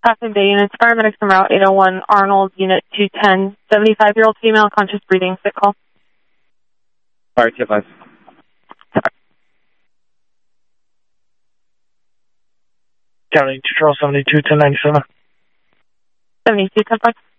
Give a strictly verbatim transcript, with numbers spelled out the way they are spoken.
Passive Day units, paramedics en route eight oh one, Arnold, unit two ten, seventy-five-year-old female, conscious breathing, sick call. All right, ten five. County two Charles seventy-two, ten ninety-seven. seventy-two, ten five.